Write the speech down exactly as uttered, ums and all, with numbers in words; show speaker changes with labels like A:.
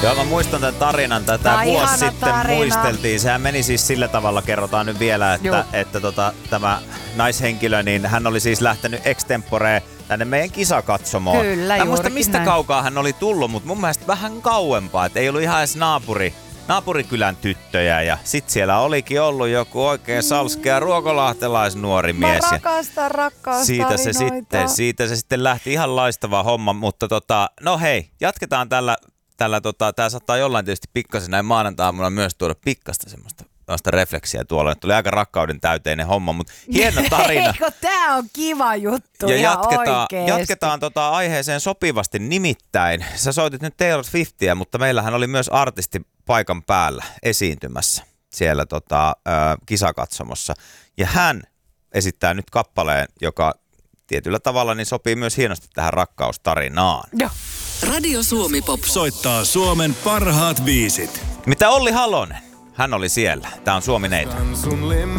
A: Joo, mä muistan tämän tarinan. Tätä vuosi sitten tarina. muisteltiin. Sehän meni siis sillä tavalla, kerrotaan nyt vielä, että, että tota, tämä naishenkilö, niin hän oli siis lähtenyt extemporeen tänne meidän kisakatsomoon.
B: Kyllä,
A: mä muista, mistä
B: näin.
A: kaukaa hän oli tullut, mutta mun mielestä vähän kauempaa. Että ei ollut ihan edes naapuri, naapurikylän tyttöjä. Ja sit siellä olikin ollut joku oikein salskea ruokolahtelaisnuori mies.
B: Mä rakastan rakkaustarinoita.
A: Siitä se sitten, siitä se sitten lähti ihan laistava homma. Mutta tota, no hei, jatketaan tällä. Tällä, tota, tää saattaa jollain tietysti pikkasen näin maanantai-aamuna myös tuoda pikkasta semmoista, semmoista refleksiä tuolla. Nyt tuli aika rakkauden täyteinen homma, mutta hieno tarina.
B: Eikö tää on kiva juttu
A: ja
B: ihan
A: jatketaan,
B: oikeesti.
A: jatketaan tota aiheeseen sopivasti, nimittäin. Sä soitit nyt Taylor Swiftiä, mutta meillähän oli myös artisti paikan päällä esiintymässä siellä tota, äh, kisakatsomossa. Ja hän esittää nyt kappaleen, joka tietyllä tavalla niin sopii myös hienosti tähän rakkaustarinaan.
B: Joo.
C: Radio Suomi Pop soittaa Suomen parhaat biisit.
A: Mitä Olli Halonen? Hän oli siellä. Tää on Suomi-neito.
D: Sun